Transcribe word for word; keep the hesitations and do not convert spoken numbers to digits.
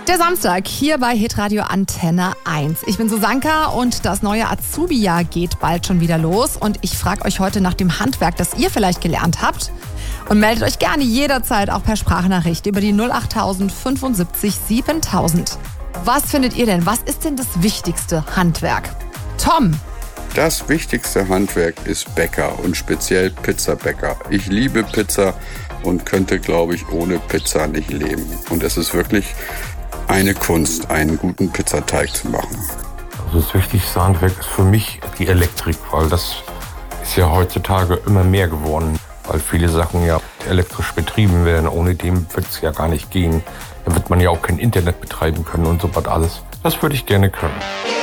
Der Samstag hier bei Hitradio Antenne eins. Ich bin Susanka und das neue Azubi-Jahr geht bald schon wieder los. Und ich frage euch heute nach dem Handwerk, das ihr vielleicht gelernt habt. Und meldet euch gerne jederzeit auch per Sprachnachricht über die null acht fünfundsiebzig siebentausend. Was findet ihr denn? Was ist denn das wichtigste Handwerk? Tom. Das wichtigste Handwerk ist Bäcker und speziell Pizzabäcker. Ich liebe Pizza und könnte, glaube ich, ohne Pizza nicht leben. Und es ist wirklich eine Kunst, einen guten Pizzateig zu machen. Also das wichtigste Handwerk ist für mich die Elektrik, weil das ist ja heutzutage immer mehr geworden, weil viele Sachen ja elektrisch betrieben werden. Ohne dem wird es ja gar nicht gehen. Dann wird man ja auch kein Internet betreiben können und so was alles. Das würde ich gerne können.